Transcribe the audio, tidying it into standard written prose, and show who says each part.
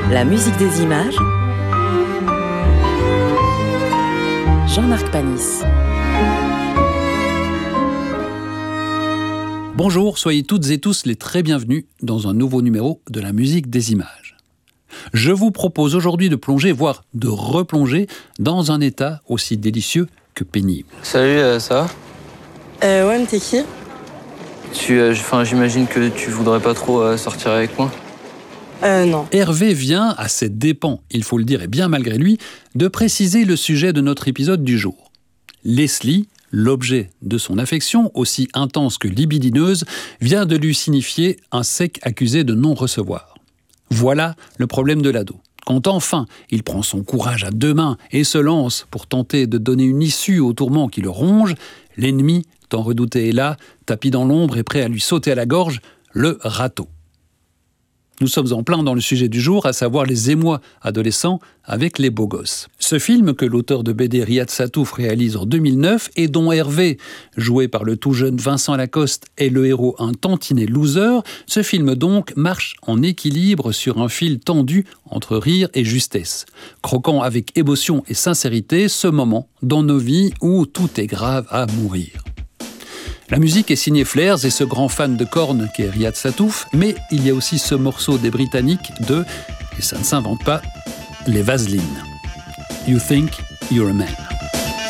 Speaker 1: La musique des images. Jean-Marc Panis.
Speaker 2: Bonjour, soyez toutes et tous les très bienvenus dans un nouveau numéro de la musique des images. Je vous propose aujourd'hui de plonger, voire de replonger, dans un état aussi délicieux que pénible.
Speaker 3: Salut, ça va ?
Speaker 4: Ouais, mais t'es qui ?
Speaker 3: J'imagine que tu voudrais pas trop sortir avec moi.
Speaker 4: Non.
Speaker 2: Hervé vient, à ses dépens, il faut le dire, et bien malgré lui, de préciser le sujet de notre épisode du jour. Leslie, l'objet de son affection, aussi intense que libidineuse, vient de lui signifier un sec accusé de non-recevoir. Voilà le problème de l'ado. Quand enfin il prend son courage à deux mains et se lance pour tenter de donner une issue au tourment qui le ronge, l'ennemi, tant redouté, est là, tapis dans l'ombre et prêt à lui sauter à la gorge, le râteau. Nous sommes en plein dans le sujet du jour, à savoir les émois adolescents avec les beaux gosses. Ce film que l'auteur de BD Riyad Sattouf réalise en 2009 et dont Hervé, joué par le tout jeune Vincent Lacoste, est le héros un tantinet loser, ce film donc marche en équilibre sur un fil tendu entre rire et justesse, croquant avec émotion et sincérité ce moment dans nos vies où tout est grave à mourir. La musique est signée Flairs et ce grand fan de cornes qu'est Riyad Sattouf, mais il y a aussi ce morceau des Britanniques de, et ça ne s'invente pas, les Vaselines. You think you're a man.